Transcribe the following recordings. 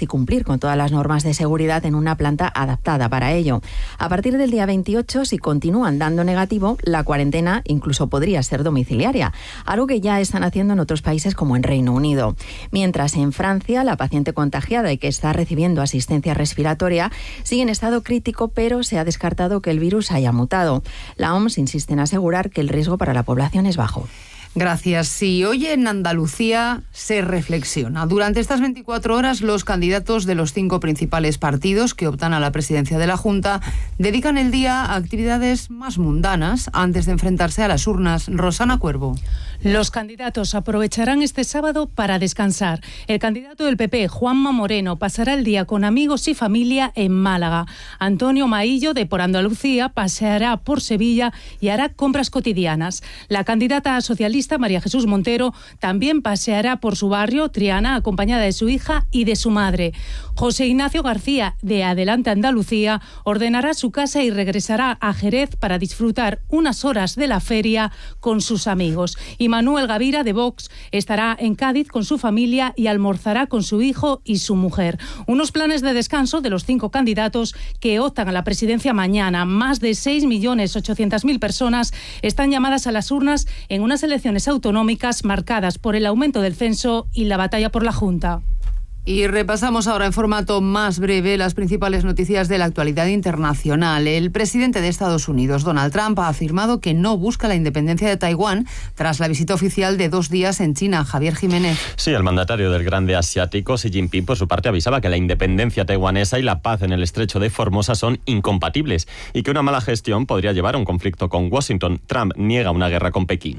y cumplir con todas las normas de seguridad en una planta adaptada para ello. A partir del día 28, si continúan dando negativo, la cuarentena incluso podría ser domiciliaria, algo que ya están haciendo en otros países como en Reino Unido. Mientras en Francia, la paciente contagiada y que está recibiendo asistencia respiratoria sigue en estado crítico, pero se ha descartado que el virus haya mutado. La OMS insiste en asegurar que el riesgo para la población es bajo. Gracias. Sí, hoy en Andalucía se reflexiona. Durante estas 24 horas, los candidatos de los 5 principales partidos que optan a la presidencia de la Junta dedican el día a actividades más mundanas antes de enfrentarse a las urnas. Rosana Cuervo. Los candidatos aprovecharán este sábado para descansar. El candidato del PP, Juanma Moreno, pasará el día con amigos y familia en Málaga. Antonio Maillo, de Por Andalucía, paseará por Sevilla y hará compras cotidianas. La candidata socialista, María Jesús Montero, también paseará por su barrio, Triana, acompañada de su hija y de su madre. José Ignacio García, de Adelante Andalucía, ordenará su casa y regresará a Jerez para disfrutar unas horas de la feria con sus amigos. Y Manuel Gavira, de Vox, estará en Cádiz con su familia y almorzará con su hijo y su mujer. Unos planes de descanso de los 5 candidatos que optan a la presidencia mañana. Más de 6.800.000 personas están llamadas a las urnas en unas elecciones autonómicas marcadas por el aumento del censo y la batalla por la Junta. Y repasamos ahora en formato más breve las principales noticias de la actualidad internacional. El presidente de Estados Unidos, Donald Trump, ha afirmado que no busca la independencia de Taiwán tras la visita oficial de 2 días en China. Javier Jiménez. Sí, el mandatario del grande asiático, Xi Jinping, por su parte avisaba que la independencia taiwanesa y la paz en el estrecho de Formosa son incompatibles y que una mala gestión podría llevar a un conflicto con Washington. Trump niega una guerra con Pekín.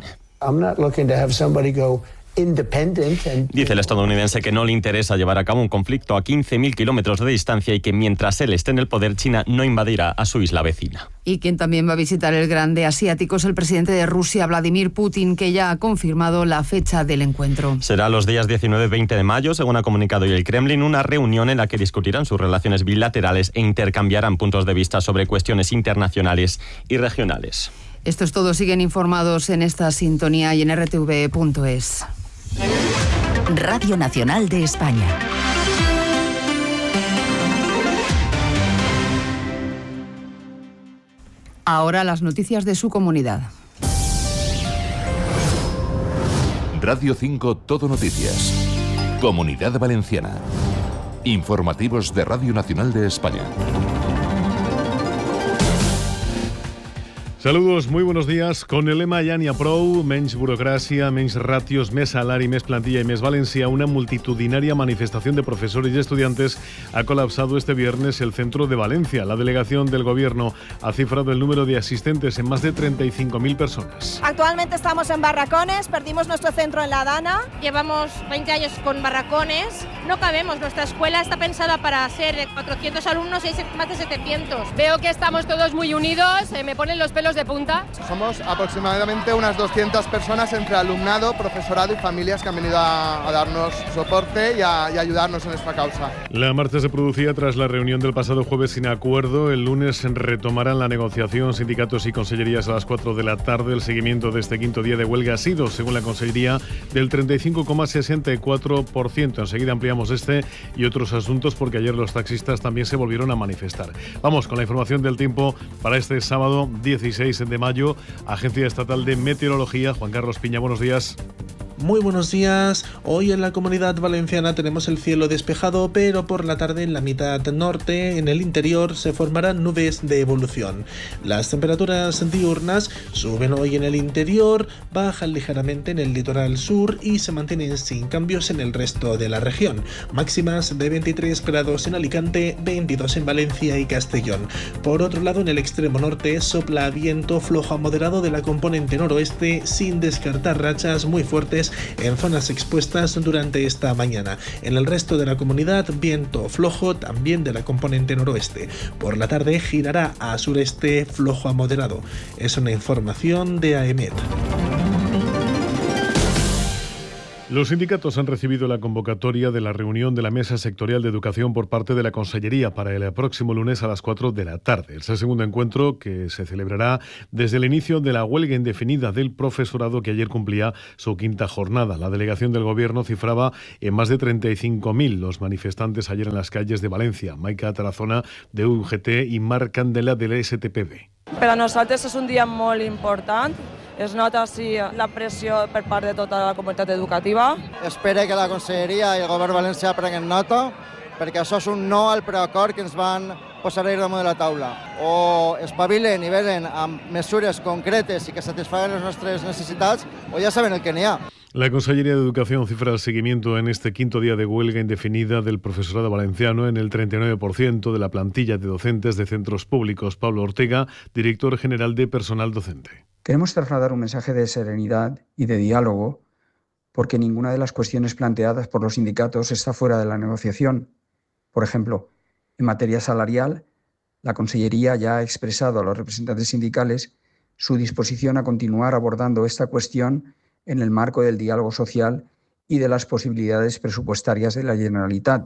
Dice el estadounidense que no le interesa llevar a cabo un conflicto a 15.000 kilómetros de distancia y que mientras él esté en el poder, China no invadirá a su isla vecina. Y quien también va a visitar el grande asiático es el presidente de Rusia, Vladimir Putin, que ya ha confirmado la fecha del encuentro. Será los días 19 y 20 de mayo, según ha comunicado hoy el Kremlin, una reunión en la que discutirán sus relaciones bilaterales e intercambiarán puntos de vista sobre cuestiones internacionales y regionales. Esto es todo. Siguen informados en esta sintonía y en rtv.es. Radio Nacional de España. Ahora las noticias de su comunidad. Radio 5 Todo Noticias. Comunidad Valenciana. Informativos de Radio Nacional de España. Saludos, muy buenos días. Con el lema Ja n'hi ha prou, menys burocràcia, menys ratios, més salari, més plantilla y més Valencia, una multitudinaria manifestación de profesores y estudiantes ha colapsado este viernes el centro de Valencia. La delegación del gobierno ha cifrado el número de asistentes en más de 35.000 personas. Actualmente estamos en barracones, perdimos nuestro centro en La Dana. Llevamos 20 años con barracones, no cabemos, nuestra escuela está pensada para ser de 400 alumnos y hay más de 700. Veo que estamos todos muy unidos, me ponen los pelos de punta. Somos aproximadamente unas 200 personas entre alumnado, profesorado y familias que han venido a darnos soporte y a ayudarnos en esta causa. La marcha se producía tras la reunión del pasado jueves sin acuerdo. El lunes retomarán la negociación sindicatos y consellerías a las 4 de la tarde. El seguimiento de este quinto día de huelga ha sido, según la consellería, del 35,64%. Enseguida ampliamos este y otros asuntos porque ayer los taxistas también se volvieron a manifestar. Vamos con la información del tiempo para este sábado 16 de mayo. Agencia Estatal de Meteorología. Juan Carlos Piña, buenos días. Muy buenos días. Hoy en la Comunidad Valenciana tenemos el cielo despejado, pero por la tarde en la mitad norte, en el interior, se formarán nubes de evolución. Las temperaturas diurnas suben hoy en el interior, bajan ligeramente en el litoral sur y se mantienen sin cambios en el resto de la región. Máximas de 23 grados en Alicante, 22 en Valencia y Castellón. Por otro lado, en el extremo norte sopla viento flojo a moderado de la componente noroeste, sin descartar rachas muy fuertes en zonas expuestas durante esta mañana. En el resto de la comunidad, viento flojo también de la componente noroeste. Por la tarde girará a sureste flojo a moderado. Es una información de AEMET. Los sindicatos han recibido la convocatoria de la reunión de la Mesa Sectorial de Educación por parte de la Consellería para el próximo lunes a las 4 de la tarde. Es el segundo encuentro que se celebrará desde el inicio de la huelga indefinida del profesorado que ayer cumplía su quinta jornada. La delegación del Gobierno cifraba en más de 35.000 los manifestantes ayer en las calles de Valencia. Maica Tarazona, de UGT, i Marc Candela, de la STPB. Per a nosaltres és un dia molt important. Es nota així la pressió per part de tota la comunitat educativa. Espero que la Conselleria i el Govern valencià prenguen nota, perquè això és un no al preacord que ens van posar ahir damunt de la taula. O espavilen i venen amb mesures concretes i que satisfaguen les nostres necessitats, o ja saben el que n'hi ha. La Consellería de Educación cifra el seguimiento en este quinto día de huelga indefinida del profesorado valenciano en el 39% de la plantilla de docentes de centros públicos. Pablo Ortega, director general de Personal Docente. Queremos trasladar un mensaje de serenidad y de diálogo, porque ninguna de las cuestiones planteadas por los sindicatos está fuera de la negociación. Por ejemplo, en materia salarial, la Consellería ya ha expresado a los representantes sindicales su disposición a continuar abordando esta cuestión en el marco del diálogo social y de las posibilidades presupuestarias de la Generalitat.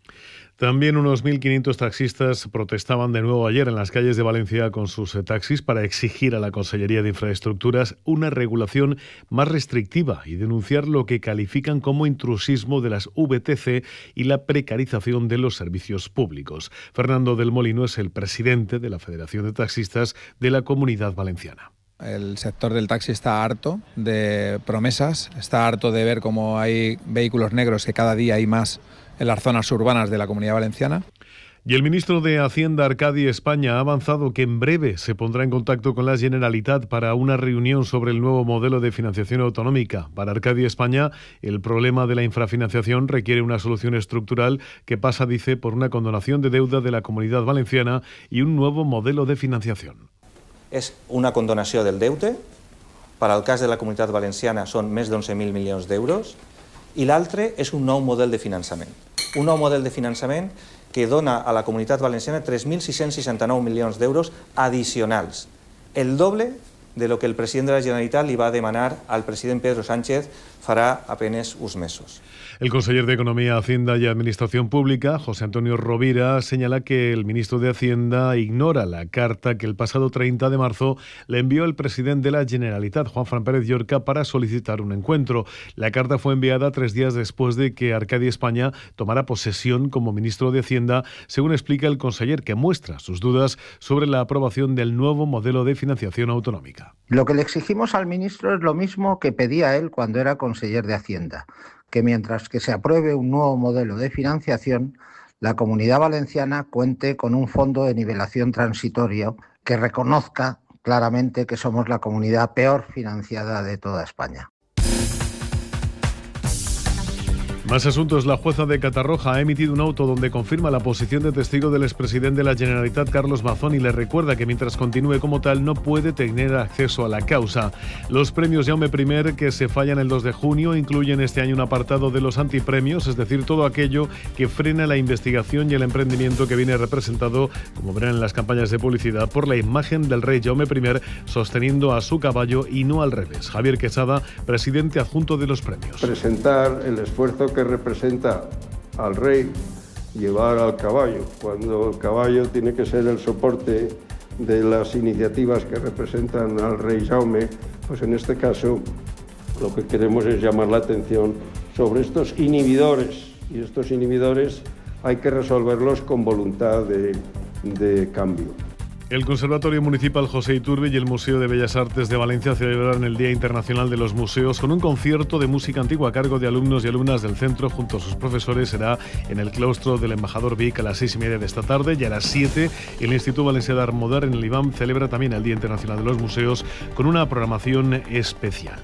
También unos 1.500 taxistas protestaban de nuevo ayer en las calles de Valencia con sus taxis para exigir a la Consellería de Infraestructuras una regulación más restrictiva y denunciar lo que califican como intrusismo de las VTC y la precarización de los servicios públicos. Fernando del Molino es el presidente de la Federación de Taxistas de la Comunidad Valenciana. El sector del taxi está harto de promesas, está harto de ver cómo hay vehículos negros, que cada día hay más en las zonas urbanas de la Comunidad Valenciana. Y el ministro de Hacienda, Arcadi España, ha avanzado que en breve se pondrá en contacto con la Generalitat para una reunión sobre el nuevo modelo de financiación autonómica. Para Arcadi España, el problema de la infrafinanciación requiere una solución estructural que pasa, dice, por una condonación de deuda de la Comunidad Valenciana y un nuevo modelo de financiación. És una condonació del deute, per al cas de la Comunitat Valenciana són més d'11.000 milions d'euros, i l'altre és un nou model de finançament. Un nou model de finançament que dona a la Comunitat Valenciana 3.669 milions d'euros addicionals, el doble de lo que el president de la Generalitat li va demanar al president Pedro Sánchez farà apenas uns mesos. El conseller de Economía, Hacienda y Administración Pública, José Antonio Rovira, señala que el ministro de Hacienda ignora la carta que el pasado 30 de marzo le envió el presidente de la Generalitat, Juanfran Pérez Llorca, para solicitar un encuentro. La carta fue enviada 3 días después de que Arcadi España tomara posesión como ministro de Hacienda, según explica el conseller, que muestra sus dudas sobre la aprobación del nuevo modelo de financiación autonómica. Lo que le exigimos al ministro es lo mismo que pedía él cuando era conseller de Hacienda, que mientras que se apruebe un nuevo modelo de financiación, la Comunidad Valenciana cuente con un fondo de nivelación transitorio que reconozca claramente que somos la comunidad peor financiada de toda España. Más asuntos. La jueza de Catarroja ha emitido un auto donde confirma la posición de testigo del expresidente de la Generalitat, Carlos Mazón, y le recuerda que mientras continúe como tal no puede tener acceso a la causa. Los premios Jaume I, que se fallan el 2 de junio, incluyen este año un apartado de los antipremios, es decir, todo aquello que frena la investigación y el emprendimiento, que viene representado, como verán en las campañas de publicidad, por la imagen del rey Jaume I sosteniendo a su caballo y no al revés. Javier Quesada, presidente adjunto de los premios. Presentar el esfuerzo que representa al rey llevar al caballo, cuando el caballo tiene que ser el soporte de las iniciativas que representan al rey Jaume, pues en este caso lo que queremos es llamar la atención sobre estos inhibidores, y estos inhibidores hay que resolverlos con voluntad de cambio. El Conservatorio Municipal José Iturbe y el Museo de Bellas Artes de Valencia celebrarán el Día Internacional de los Museos con un concierto de música antigua a cargo de alumnos y alumnas del centro junto a sus profesores. Será en el claustro del Embajador Vic a las 6:30 de esta tarde, y a las 7 el Instituto Valencià d'Art Modern en el IBAM celebra también el Día Internacional de los Museos con una programación especial.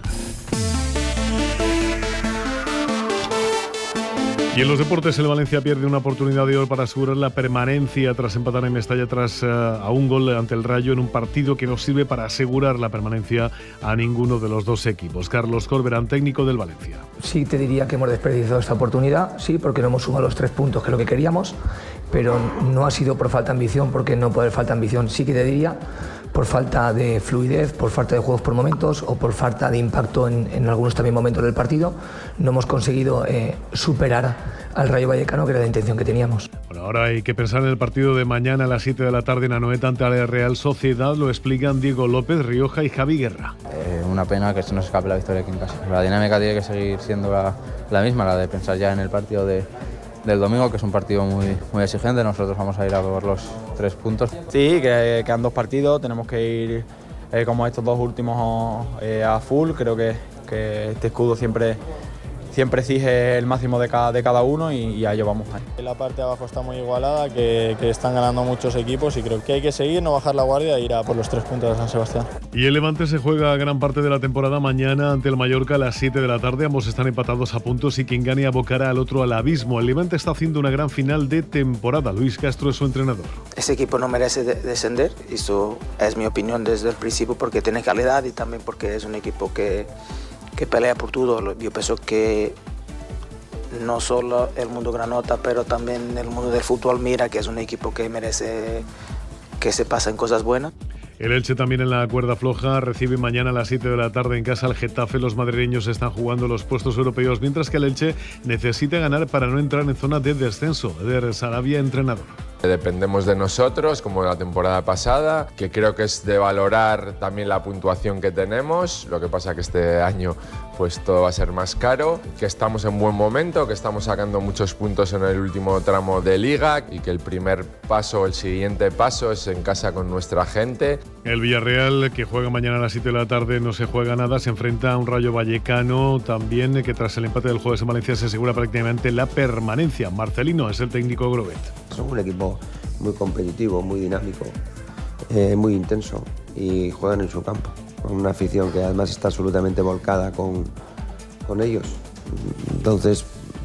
Y en los deportes, el Valencia pierde una oportunidad de oro para asegurar la permanencia tras empatar en Mestalla a un gol ante el Rayo en un partido que no sirve para asegurar la permanencia a ninguno de los dos equipos. Carlos Corberán, técnico del Valencia. Sí, te diría que hemos desperdiciado esta oportunidad, sí, porque no hemos sumado los 3 puntos, que es lo que queríamos, pero no ha sido por falta de ambición, porque no puede haber falta de ambición. Sí que te diría por falta de fluidez, por falta de juegos por momentos o por falta de impacto en algunos también momentos del partido, no hemos conseguido superar al Rayo Vallecano, que era la intención que teníamos. Bueno, ahora hay que pensar en el partido de mañana a las 7 de la tarde en Anoeta ante la Real Sociedad. Lo explican Diego López, Rioja y Javi Guerra. Una pena que se nos escape la victoria aquí en casa. La dinámica tiene que seguir siendo la misma, la de pensar ya en el partido del domingo, que es un partido muy exigente. Nosotros vamos a ir a por los 3 puntos. Sí, que quedan 2 partidos, tenemos que ir como estos 2 últimos a full. Creo que este escudo siempre exige el máximo de cada uno y a ello vamos. La parte de abajo está muy igualada, que están ganando muchos equipos y creo que hay que seguir, no bajar la guardia e ir a por los 3 puntos de San Sebastián. Y el Levante se juega gran parte de la temporada mañana ante el Mallorca a las 7 de la tarde. Ambos están empatados a puntos y quien gane abocará al otro al abismo. El Levante está haciendo una gran final de temporada. Luis Castro es su entrenador. Ese equipo no merece descender, eso es mi opinión desde el principio, porque tiene calidad y también porque es un equipo que pelea por todo. Yo pienso que no solo el mundo granota, pero también el mundo del fútbol mira que es un equipo que merece que se pasen cosas buenas. El Elche también en la cuerda floja recibe mañana a las 7 de la tarde en casa al Getafe. Los madrileños están jugando los puestos europeos, mientras que el Elche necesita ganar para no entrar en zona de descenso. Eder Sarabia, entrenador. Dependemos de nosotros, como la temporada pasada, que creo que es de valorar también la puntuación que tenemos. Lo que pasa que este año pues todo va a ser más caro, que estamos en buen momento, que estamos sacando muchos puntos en el último tramo de Liga y que el primer paso, el siguiente paso es en casa con nuestra gente. El Villarreal, que juega mañana a las 7 de la tarde, no se juega nada, se enfrenta a un Rayo Vallecano también, que tras el empate del jueves en Valencia se asegura prácticamente la permanencia. Marcelino es el técnico Grobet. Son un equipo muy competitivo, muy dinámico, muy intenso y juegan en su campo, con una afición que además está absolutamente volcada con ellos. Entonces,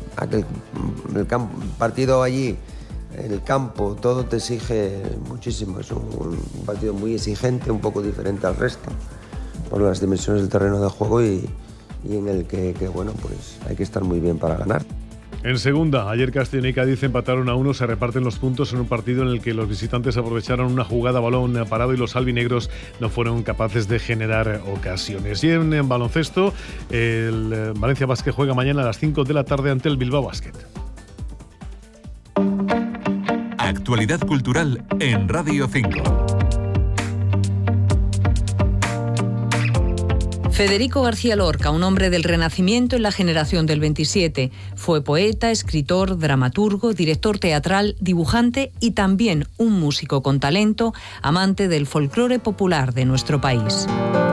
partido allí, en el campo, todo te exige muchísimo. Es un partido muy exigente, un poco diferente al resto, por las dimensiones del terreno de juego y en el que bueno, pues hay que estar muy bien para ganar. En segunda, ayer Castellón y Cádiz empataron a 1, se reparten los puntos en un partido en el que los visitantes aprovecharon una jugada a balón parado y los albinegros no fueron capaces de generar ocasiones. Y en baloncesto, el Valencia Basket juega mañana a las 5 de la tarde ante el Bilbao Basket. Actualidad cultural en Radio 5. Federico García Lorca, un hombre del Renacimiento en la generación del 27. Fue poeta, escritor, dramaturgo, director teatral, dibujante y también un músico con talento, amante del folclore popular de nuestro país.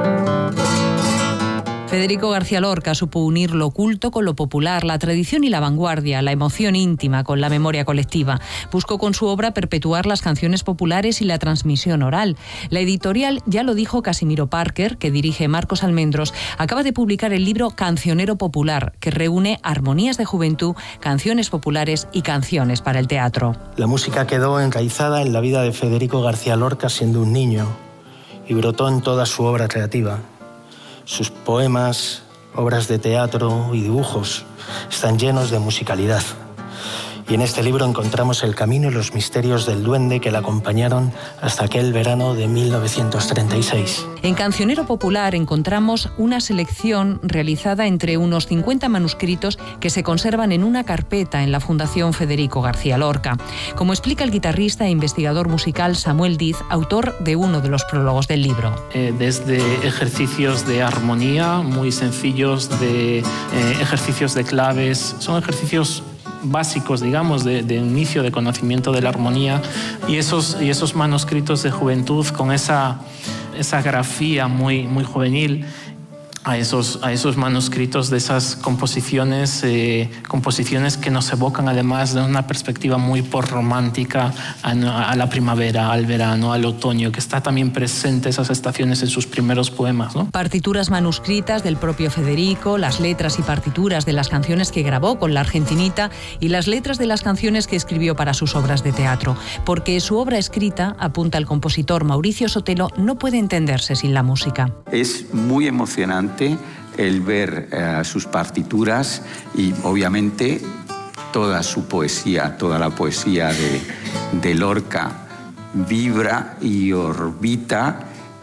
Federico García Lorca supo unir lo culto con lo popular, la tradición y la vanguardia, la emoción íntima con la memoria colectiva. Buscó con su obra perpetuar las canciones populares y la transmisión oral. La editorial Ya lo dijo Casimiro Parker, que dirige Marcos Almendros, acaba de publicar el libro Cancionero Popular, que reúne armonías de juventud, canciones populares y canciones para el teatro. La música quedó enraizada en la vida de Federico García Lorca siendo un niño y brotó en toda su obra creativa. Sus poemas, obras de teatro y dibujos están llenos de musicalidad. Y en este libro encontramos el camino y los misterios del duende que la acompañaron hasta aquel verano de 1936. En Cancionero Popular encontramos una selección realizada entre unos 50 manuscritos que se conservan en una carpeta en la Fundación Federico García Lorca. Como explica el guitarrista e investigador musical Samuel Diz, autor de uno de los prólogos del libro. Desde ejercicios de armonía muy sencillos, de ejercicios de claves, son ejercicios básicos, digamos, de inicio de conocimiento de la armonía y esos manuscritos de juventud con esa grafía muy juvenil a esos manuscritos de esas composiciones que nos evocan además de una perspectiva muy romántica a la primavera, al verano, al otoño, que está también presente esas estaciones en sus primeros poemas, ¿no? Partituras manuscritas del propio Federico, las letras y partituras de las canciones que grabó con la Argentinita y las letras de las canciones que escribió para sus obras de teatro, porque su obra escrita, apunta el compositor Mauricio Sotelo, no puede entenderse sin la música. Es muy emocionante el ver sus partituras y obviamente toda su poesía, toda la poesía de Lorca vibra y orbita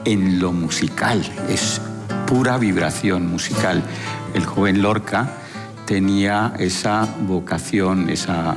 en lo musical, es pura vibración musical. El joven Lorca tenía esa vocación, esa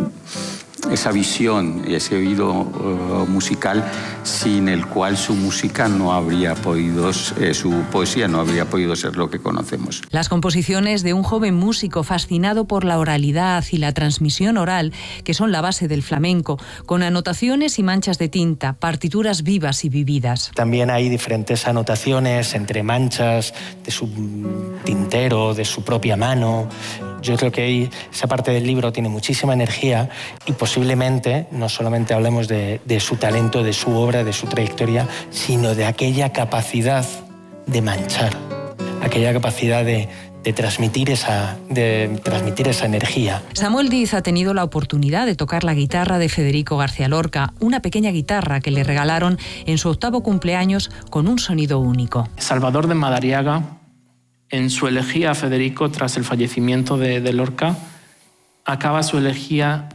visión, ese oído musical sin el cual su música no habría podido, su poesía no habría podido ser lo que conocemos. Las composiciones de un joven músico fascinado por la oralidad y la transmisión oral, que son la base del flamenco, con anotaciones y manchas de tinta, partituras vivas y vividas. También hay diferentes anotaciones entre manchas de su tintero, de su propia mano. Yo creo que esa parte del libro tiene muchísima energía y posiblemente no solamente hablemos de su talento, de su obra, de su trayectoria, sino de aquella capacidad de manchar, aquella capacidad de transmitir esa energía. Samuel Diz ha tenido la oportunidad de tocar la guitarra de Federico García Lorca, una pequeña guitarra que le regalaron en su 8º cumpleaños con un sonido único. Salvador de Madariaga, en su elegía a Federico tras el fallecimiento de Lorca, acaba su elegía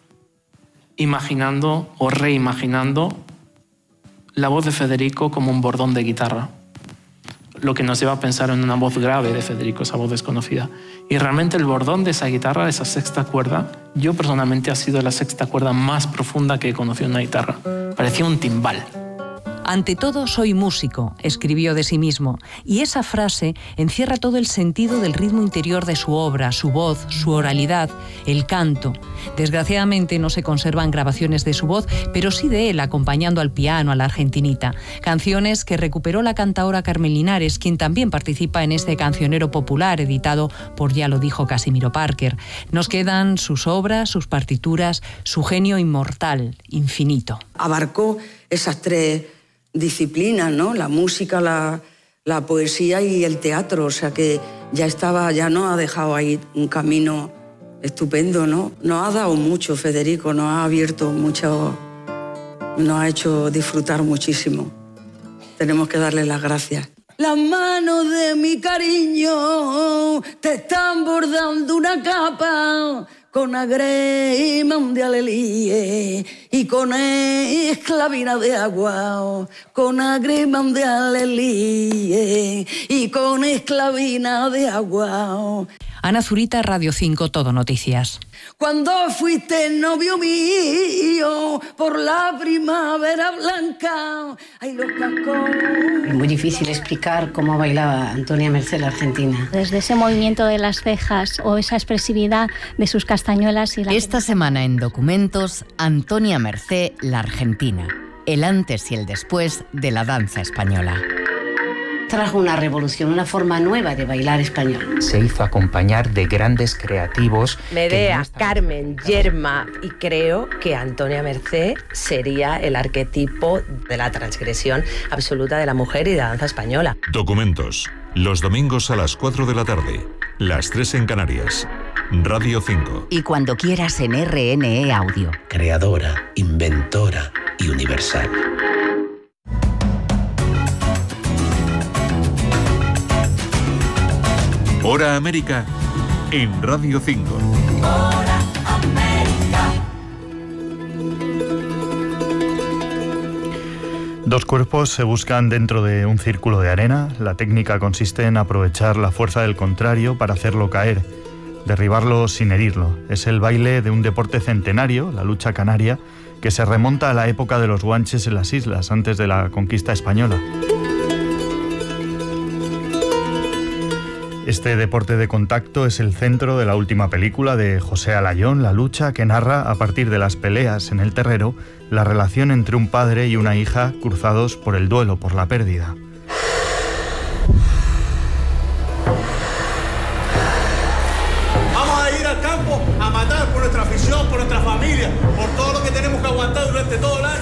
imaginando o reimaginando la voz de Federico como un bordón de guitarra, lo que nos lleva a pensar en una voz grave de Federico, esa voz desconocida. Y realmente el bordón de esa guitarra, esa sexta cuerda, yo personalmente ha sido la sexta cuerda más profunda que he conocido en una guitarra. Parecía un timbal. Ante todo, soy músico, escribió de sí mismo, y esa frase encierra todo el sentido del ritmo interior de su obra, su voz, su oralidad, el canto. Desgraciadamente no se conservan grabaciones de su voz, pero sí de él acompañando al piano a la argentinita. Canciones que recuperó la cantaora Carmen Linares, quien también participa en este cancionero popular editado por Ya lo dijo Casimiro Parker. Nos quedan sus obras, sus partituras, su genio inmortal, infinito. Abarcó esas tres disciplinas, ¿no? La música, la poesía y el teatro, o sea que ya nos ha dejado ahí un camino estupendo, ¿no? Nos ha dado mucho, Federico, nos ha abierto mucho, nos ha hecho disfrutar muchísimo. Tenemos que darle las gracias. Las manos de mi cariño te están bordando una capa con agrema de alelíe y con esclavina de agua, con agrema de alelíe y con esclavina de agua. Ana Zurita, Radio 5, Todo Noticias. Cuando fuiste novio mío por la primavera blanca, ay, los cascos. Es muy difícil explicar cómo bailaba Antonia Mercé la argentina. Desde ese movimiento de las cejas o esa expresividad de sus castañuelas. Esta semana en Documentos, Antonia Mercé la argentina. El antes y el después de la danza española. Trajo una revolución, una forma nueva de bailar español. Se hizo acompañar de grandes creativos. Medea, Carmen, Yerma, y creo que Antonia Mercé sería el arquetipo de la transgresión absoluta de la mujer y de la danza española. Documentos, los domingos a las 4 de la tarde, las 3 en Canarias. Radio 5. Y cuando quieras en RNE Audio. Creadora, inventora y universal. Hora América en Radio 5. Hora América. Dos cuerpos se buscan dentro de un círculo de arena. La técnica consiste en aprovechar la fuerza del contrario para hacerlo caer, derribarlo sin herirlo. Es el baile de un deporte centenario, la lucha canaria, que se remonta a la época de los guanches en las islas, antes de la conquista española. Este deporte de contacto es el centro de la última película de José Alayón, La lucha, que narra, a partir de las peleas en el terrero, la relación entre un padre y una hija cruzados por el duelo, por la pérdida. Vamos a ir al campo a matar por nuestra afición, por nuestra familia, por todo lo que tenemos que aguantar durante todo el año.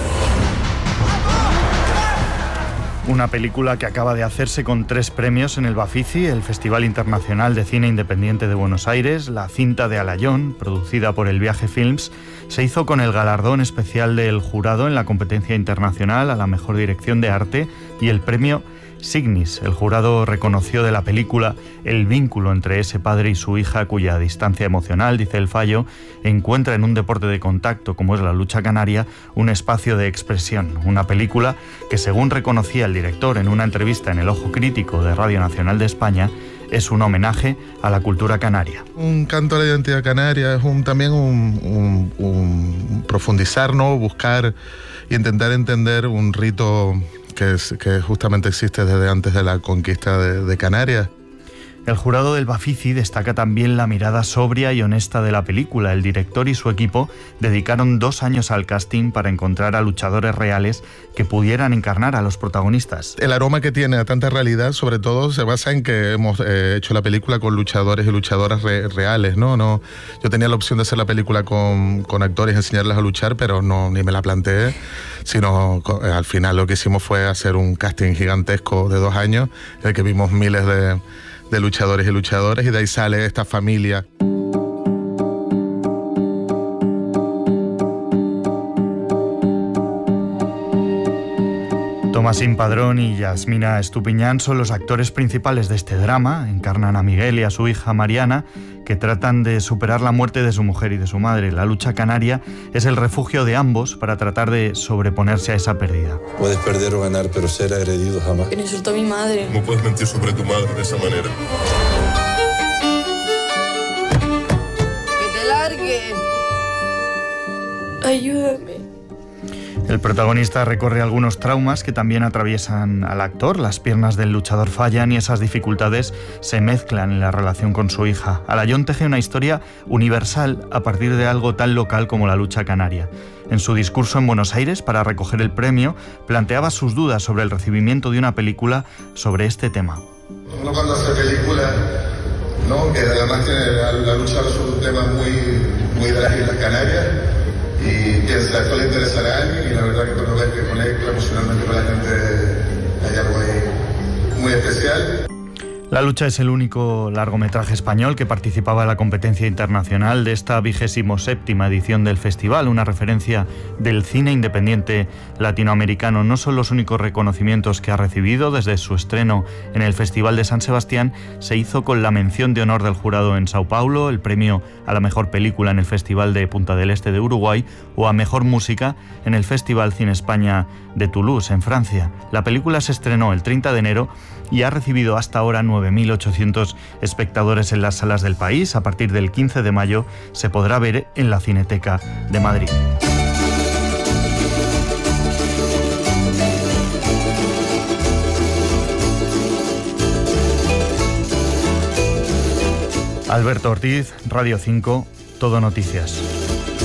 Una película que acaba de hacerse con 3 premios en el Bafisi, el Festival Internacional de Cine Independiente de Buenos Aires. La cinta de Alayón, producida por El Viaje Films, se hizo con el galardón especial del jurado en la competencia internacional a la mejor dirección de arte y el premio Signis. El jurado reconoció de la película el vínculo entre ese padre y su hija, cuya distancia emocional, dice el fallo, encuentra en un deporte de contacto como es la lucha canaria un espacio de expresión. Una película que, según reconocía el director en una entrevista en El Ojo Crítico de Radio Nacional de España, es un homenaje a la cultura canaria. Un canto a la identidad canaria, es también un profundizar, ¿no? Buscar y intentar entender un rito que justamente existe desde antes de la conquista de Canarias. El jurado del Bafisi destaca también la mirada sobria y honesta de la película. El director y su equipo dedicaron 2 años al casting para encontrar a luchadores reales que pudieran encarnar a los protagonistas. El aroma que tiene a tanta realidad, sobre todo, se basa en que hemos hecho la película con luchadores y luchadoras reales, ¿no? Yo tenía la opción de hacer la película con actores y enseñarles a luchar, pero ni me la planteé, sino al final lo que hicimos fue hacer un casting gigantesco de 2 años, en el que vimos miles de luchadores y luchadoras, y de ahí sale esta familia. Tomasín Padrón y Yasmina Estupiñán son los actores principales de este drama. Encarnan a Miguel y a su hija Mariana, que tratan de superar la muerte de su mujer y de su madre. La lucha canaria es el refugio de ambos para tratar de sobreponerse a esa pérdida. Puedes perder o ganar, pero ser agredido jamás. Que insultó a mi madre. No puedes mentir sobre tu madre de esa manera. ¡Que te largues! Ayúdame. El protagonista recorre algunos traumas que también atraviesan al actor. Las piernas del luchador fallan y esas dificultades se mezclan en la relación con su hija. Alayón teje una historia universal a partir de algo tan local como la lucha canaria. En su discurso en Buenos Aires para recoger el premio, planteaba sus dudas sobre el recibimiento de una película sobre este tema. Uno cuando hace películas, ¿no? Que además tiene la lucha es un tema muy de las Islas Canarias, y piensa, esto le interesará a alguien, y la verdad que cuando ves que conecta emocionalmente con la gente hay algo ahí muy especial. La lucha es el único largometraje español que participaba en la competencia internacional de esta 27ª edición del festival, una referencia del cine independiente latinoamericano. No son los únicos reconocimientos que ha recibido. Desde su estreno en el Festival de San Sebastián se hizo con la mención de honor del jurado en Sao Paulo, el premio a la mejor película en el Festival de Punta del Este de Uruguay o a mejor música en el Festival Cine España de Toulouse, en Francia. La película se estrenó el 30 de enero y ha recibido hasta ahora 9.800 espectadores en las salas del país. A partir del 15 de mayo se podrá ver en la Cineteca de Madrid. Alberto Ortiz, Radio 5, Todo Noticias.